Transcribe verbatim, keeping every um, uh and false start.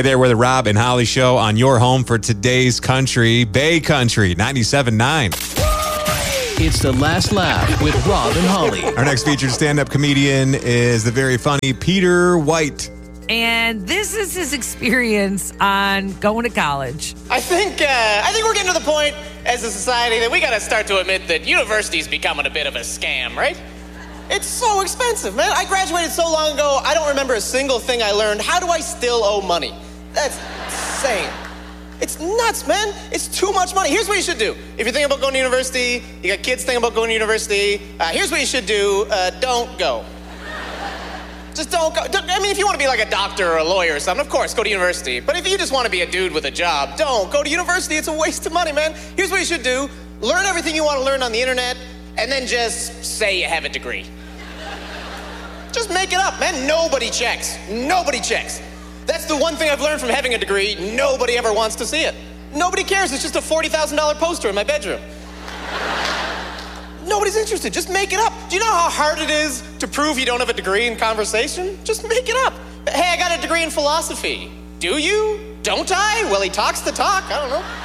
Hey there, we're the Rob and Holly Show on your home for today's country, Bay Country, ninety-seven point nine. It's The Last Laugh with Rob and Holly. Our next featured stand-up comedian is the very funny Peter White. And this is his experience on going to college. I think uh, I think we're getting to the point as a society that we got to start to admit that university's becoming a bit of a scam, right? It's so expensive, man. I graduated so long ago, I don't remember a single thing I learned. How do I still owe money? That's insane. It's nuts, man. It's too much money. Here's what you should do. If you're thinking about going to university, you got kids thinking about going to university, uh, here's what you should do. Uh, don't go. Just don't go. Don't, I mean, if you want to be like a doctor or a lawyer or something, of course, go to university. But if you just want to be a dude with a job, don't go to university. It's a waste of money, man. Here's what you should do. Learn everything you want to learn on the internet, and then just say you have a degree. Just make it up, man. Nobody checks. Nobody checks. That's the one thing I've learned from having a degree. Nobody ever wants to see it. Nobody cares. It's just a forty thousand dollars poster in my bedroom. Nobody's interested. Just make it up. Do you know how hard it is to prove you don't have a degree in conversation? Just make it up. Hey, I got a degree in philosophy. Do you? Don't I? Well, he talks the talk. I don't know.